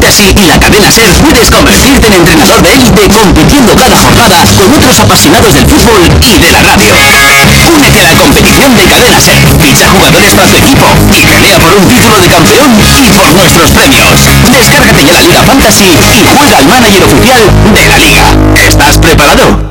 Fantasy y la cadena SER puedes convertirte en entrenador de élite compitiendo cada jornada con otros apasionados del fútbol y de la radio. Únete a la competición de cadena SER, ficha jugadores para tu equipo y pelea por un título de campeón y por nuestros premios. Descárgate ya la Liga Fantasy y juega al manager oficial de la liga. ¿Estás preparado?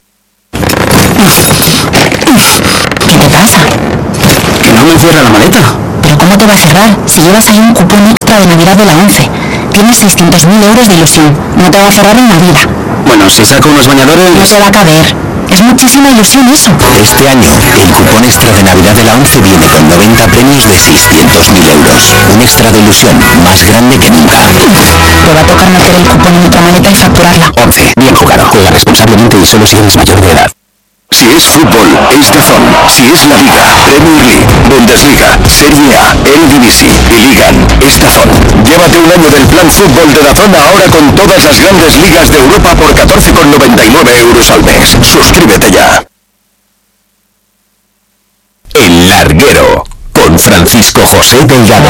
¿Qué te pasa? Que no me cierra la maleta. ¿Pero cómo te va a cerrar? Si llevas ahí un cupón extra de Navidad de la 11. Tienes 600.000 euros de ilusión. No te va a cerrar en la vida. Bueno, si saco unos bañadores... No te va a caber. Es muchísima ilusión eso. Este año, el cupón extra de Navidad de la 11 viene con 90 premios de 600.000 euros. Un extra de ilusión más grande que nunca. Te va a tocar meter el cupón en otra maleta y facturarla. 11. Bien jugado. Juega responsablemente y solo si eres mayor de edad. Si es fútbol, es DAZN. Si es la Liga, Premier League, Bundesliga, Serie A, Eredivisie y Ligan, es DAZN. Llévate un año del plan fútbol de DAZN ahora con todas las grandes ligas de Europa por 14,99 euros al mes. Suscríbete ya. El Larguero, con Francisco José Delgado.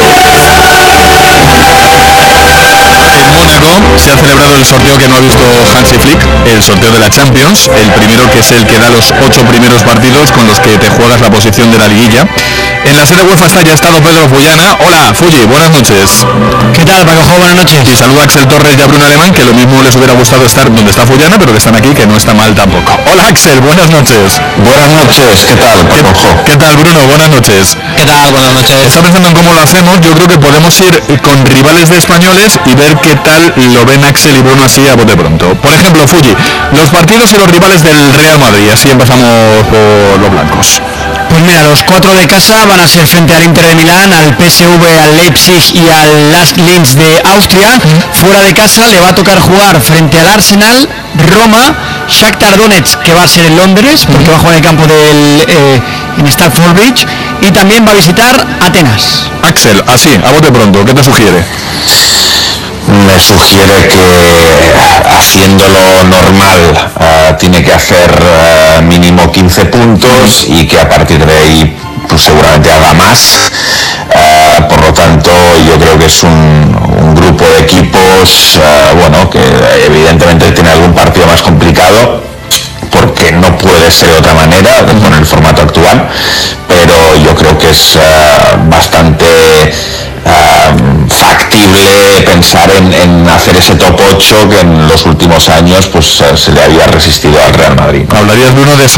En Mónaco se ha celebrado el sorteo que no ha visto Hansi Flick, el sorteo de la Champions, el primero, que es el que da los 8 primeros partidos con los que te juegas la posición de la liguilla. En la sede UEFA ya ha estado Pedro Fullana. Hola, Fulli, buenas noches. ¿Qué tal, Paco? Buenas noches. Y saluda a Axel Torres y a Bruno Alemán, que lo mismo les hubiera gustado estar donde está Fullana, pero que están aquí, que no está mal tampoco. Hola, Axel, buenas noches. Buenas noches, ¿qué tal, Paco? ¿Qué tal, Bruno? Buenas noches. ¿Qué tal? Buenas noches. Está pensando en cómo lo hacemos. Yo creo que podemos ir con rivales de españoles y ver qué tal lo ven Axel y Bruno así a bote pronto. Por ejemplo, Fulli, los partidos y los rivales del Real Madrid, así empezamos por los blancos. Pues mira, los 4 de casa van a ser frente al Inter de Milán, al PSV, al Leipzig y al Last Linz de Austria. Fuera de casa le va a tocar jugar frente al Arsenal, Roma, Shakhtar Donetsk, que va a ser en Londres, porque va a jugar en el campo en Stamford Bridge, y también va a visitar Atenas. Axel, así, a bote pronto, ¿qué te sugiere? Me sugiere que haciéndolo normal tiene que hacer mínimo 15 puntos y que a partir de ahí pues seguramente haga más. Por lo tanto, yo creo que es un grupo de equipos que evidentemente tiene algún partido más complicado, porque no puede ser de otra manera con el formato actual, pero yo creo que es bastante factible pensar en hacer ese top 8 que en los últimos años pues se le había resistido al Real Madrid. ¿Hablarías, Bruno, de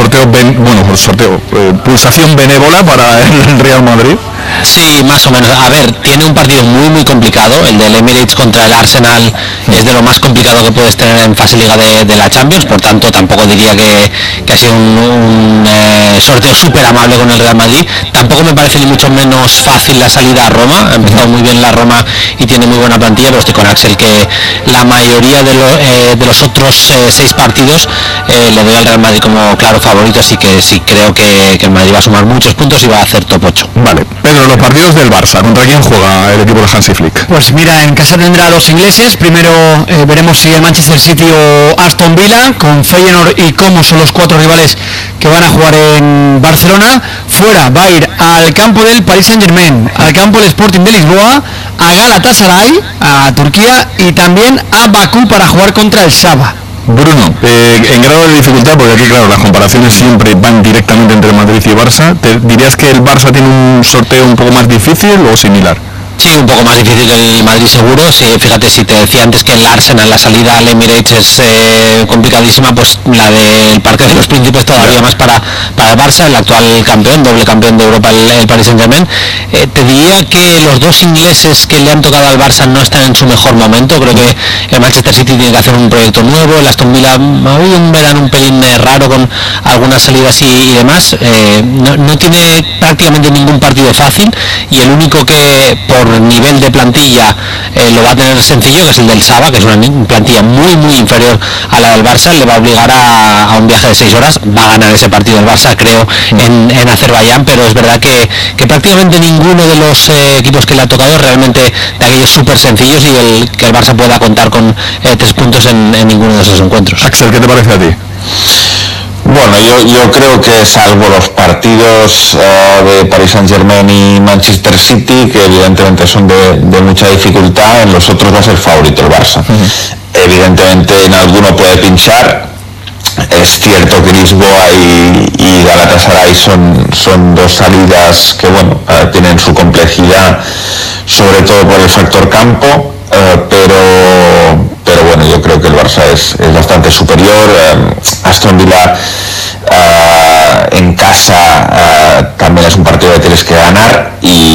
pulsación benévola para el Real Madrid? Sí, más o menos. A ver, tiene un partido muy muy complicado. El del Emirates contra el Arsenal es de lo más complicado que puedes tener en fase liga de la Champions. Por tanto, tampoco diría que ha sido un sorteo súper amable con el Real Madrid. Tampoco me parece ni mucho menos fácil la salida a Roma. Ha empezado muy bien la Roma y tiene muy buena plantilla, pero estoy con Axel que la mayoría de los otros 6 partidos le doy al Real Madrid como claro favorito, así que sí creo que el Madrid va a sumar muchos puntos y va a hacer top 8. Vale, Pedro, los partidos del Barça, ¿contra quién juega el equipo de Hansi Flick? Pues mira, en casa tendrá a los ingleses. Primero veremos si el Manchester City o Aston Villa, con Feyenoord y Como son los 4 rivales que van a jugar en Barcelona. Fuera va a ir al campo del Paris Saint-Germain, al campo del Sporting de Lisboa, a Galatasaray, a Turquía, y también a Bakú para jugar contra el Saba. Bruno, en grado de dificultad, porque aquí claro, las comparaciones siempre van directamente entre Madrid y Barça, ¿dirías que el Barça tiene un sorteo un poco más difícil o similar? Sí, un poco más difícil que el Madrid seguro. Sí, fíjate, si te decía antes que el Arsenal, la salida al Emirates es complicadísima, pues la del Parque de los Príncipes todavía más para el Barça, el actual campeón, doble campeón de Europa, el Paris Saint-Germain. Te diría que los 2 ingleses que le han tocado al Barça no están en su mejor momento. Creo que el Manchester City tiene que hacer un proyecto nuevo, el Aston Villa ha habido un verano un pelín raro con algunas salidas y demás. No tiene prácticamente ningún partido fácil, y el único que por nivel de plantilla lo va a tener sencillo, que es el del Saba, que es una plantilla muy muy inferior a la del Barça. Le va a obligar a un viaje de 6 horas. Va a ganar ese partido el Barça, creo, en Azerbaiyán, pero es verdad que prácticamente ninguno de los equipos que le ha tocado realmente de aquellos súper sencillos, y que el Barça pueda contar con 3 puntos en ninguno de esos encuentros. Axel, ¿qué te parece a ti? Bueno, Bueno, yo creo que salvo los partidos de Paris Saint-Germain y Manchester City, que evidentemente son de mucha dificultad, en los otros va a ser favorito el Barça. Evidentemente en alguno puede pinchar. Es cierto que Lisboa y Galatasaray son dos salidas que tienen su complejidad, sobre todo por el factor campo, pero bueno, yo creo que el Barça es bastante superior. Aston Villa en casa también es un partido que tienes que ganar y